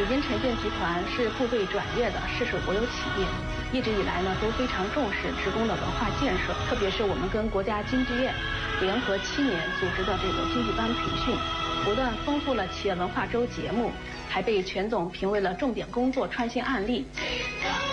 金城建集团是部队转业的市属国有企业，一直以来呢都非常重视职工的文化建设，特别是我们跟国家京剧院联合7年组织的这个京剧班培训，不断丰富了企业文化周节目，还被全总评为了重点工作创新案例。